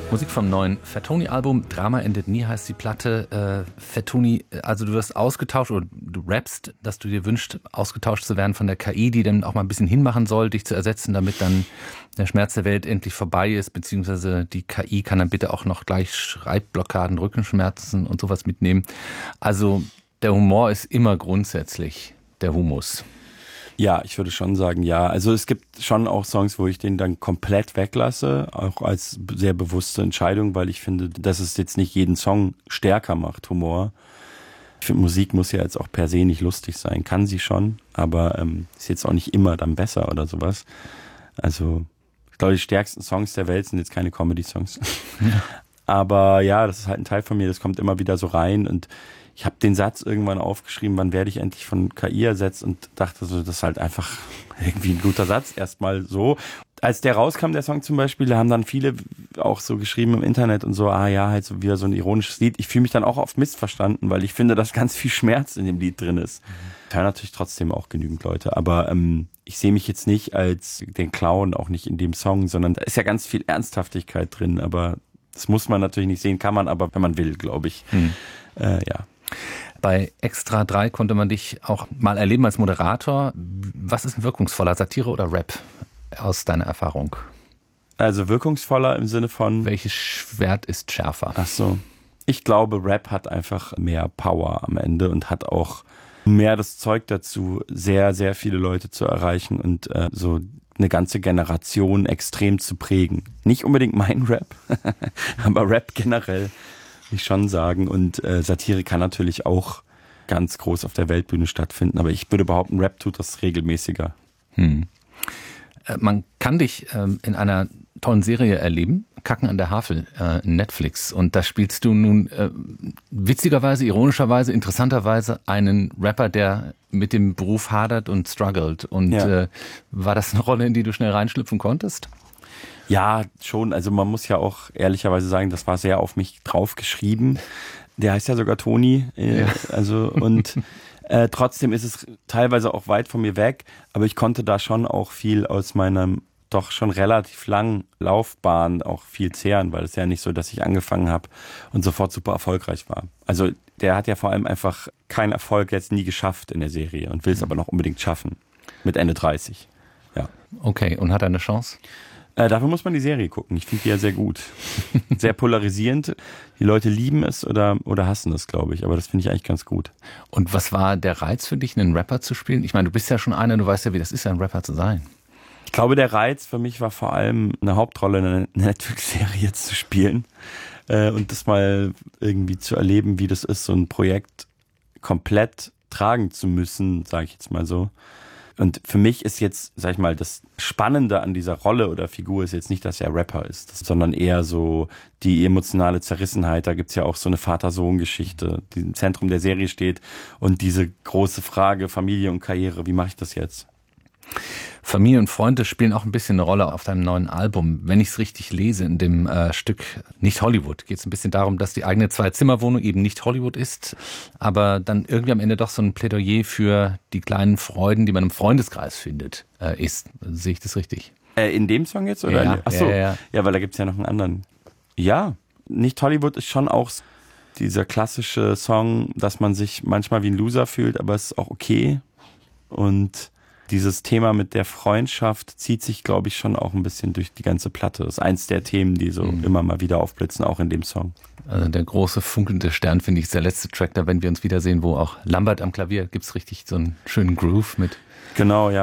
Musik vom neuen Fatoni-Album. Drama endet nie heißt die Platte. Fatoni, also du wirst ausgetauscht oder du rappst, dass du dir wünschst, ausgetauscht zu werden von der KI, die dann auch mal ein bisschen hinmachen soll, dich zu ersetzen, damit dann der Schmerz der Welt endlich vorbei ist, beziehungsweise die KI kann dann bitte auch noch gleich Schreibblockaden, Rückenschmerzen und sowas mitnehmen. Also der Humor ist immer grundsätzlich der Humus. Ja, ich würde schon sagen, ja. Also es gibt schon auch Songs, wo ich den dann komplett weglasse, auch als sehr bewusste Entscheidung, weil ich finde, dass es jetzt nicht jeden Song stärker macht, Humor. Ich finde, Musik muss ja jetzt auch per se nicht lustig sein. Kann sie schon, aber ist jetzt auch nicht immer dann besser oder sowas. Also ich glaube, die stärksten Songs der Welt sind jetzt keine Comedy-Songs. Ja. Aber ja, das ist halt ein Teil von mir, das kommt immer wieder so rein und ich habe den Satz irgendwann aufgeschrieben, wann werde ich endlich von KI ersetzt und dachte so, das ist halt einfach irgendwie ein guter Satz, erstmal so. Als der rauskam, der Song zum Beispiel, da haben dann viele auch so geschrieben im Internet und so, halt so wieder so ein ironisches Lied. Ich fühle mich dann auch oft missverstanden, weil ich finde, dass ganz viel Schmerz in dem Lied drin ist. Ich höre natürlich trotzdem auch genügend Leute, aber ich sehe mich jetzt nicht als den Clown, auch nicht in dem Song, sondern da ist ja ganz viel Ernsthaftigkeit drin, aber das muss man natürlich nicht sehen, kann man aber, wenn man will, glaube ich. Ja. Bei Extra 3 konnte man dich auch mal erleben als Moderator. Was ist ein wirkungsvoller, Satire oder Rap aus deiner Erfahrung? Also wirkungsvoller im Sinne von... Welches Schwert ist schärfer? Ach so. Ich glaube, Rap hat einfach mehr Power am Ende und hat auch mehr das Zeug dazu, sehr, sehr viele Leute zu erreichen und so eine ganze Generation extrem zu prägen. Nicht unbedingt mein Rap, aber Rap generell. Ich schon sagen. Und Satire kann natürlich auch ganz groß auf der Weltbühne stattfinden. Aber ich würde behaupten, Rap tut das regelmäßiger. Man kann dich in einer tollen Serie erleben, Kacken an der Havel, Netflix. Und da spielst du nun witzigerweise, ironischerweise, interessanterweise einen Rapper, der mit dem Beruf hadert und struggelt. Und war das eine Rolle, in die du schnell reinschlüpfen konntest? Ja, schon. Also man muss ja auch ehrlicherweise sagen, das war sehr auf mich drauf geschrieben. Der heißt ja sogar Toni. Also und trotzdem ist es teilweise auch weit von mir weg. Aber ich konnte da schon auch viel aus meiner doch schon relativ langen Laufbahn auch viel zehren, weil es ja nicht so, dass ich angefangen habe und sofort super erfolgreich war. Also der hat ja vor allem einfach keinen Erfolg jetzt nie geschafft in der Serie und will es aber noch unbedingt schaffen. Mit Ende 30. Ja. Okay, und hat er eine Chance? Dafür muss man die Serie gucken. Ich finde die ja sehr gut. Sehr polarisierend. Die Leute lieben es oder hassen es, glaube ich. Aber das finde ich eigentlich ganz gut. Und was war der Reiz für dich, einen Rapper zu spielen? Ich meine, du bist ja schon einer, du weißt ja, wie das ist, ein Rapper zu sein. Ich glaube, der Reiz für mich war vor allem, eine Hauptrolle in einer Netflix-Serie zu spielen. Und das mal irgendwie zu erleben, wie das ist, so ein Projekt komplett tragen zu müssen, sage ich jetzt mal so. Und für mich ist jetzt, sag ich mal, das Spannende an dieser Rolle oder Figur ist jetzt nicht, dass er Rapper ist, sondern eher so die emotionale Zerrissenheit. Da gibt's ja auch so eine Vater-Sohn-Geschichte, die im Zentrum der Serie steht. Und diese große Frage, Familie und Karriere, wie mache ich das jetzt? Familie und Freunde spielen auch ein bisschen eine Rolle auf deinem neuen Album. Wenn ich es richtig lese, in dem Stück Nicht Hollywood geht es ein bisschen darum, dass die eigene Zwei-Zimmer-Wohnung eben nicht Hollywood ist, aber dann irgendwie am Ende doch so ein Plädoyer für die kleinen Freuden, die man im Freundeskreis findet, ist. Sehe ich das richtig? In dem Song jetzt? Oder? Ja, Achso, ja. Ja, weil da gibt's ja noch einen anderen. Ja, Nicht Hollywood ist schon auch dieser klassische Song, dass man sich manchmal wie ein Loser fühlt, aber es ist auch okay. Und dieses Thema mit der Freundschaft zieht sich, glaube ich, schon auch ein bisschen durch die ganze Platte. Das ist eins der Themen, die so immer mal wieder aufblitzen, auch in dem Song. Also der große funkelnde Stern, finde ich, ist der letzte Track da, wenn wir uns wiedersehen, wo auch Lambert am Klavier, gibt's richtig so einen schönen Groove mit. Genau, ja.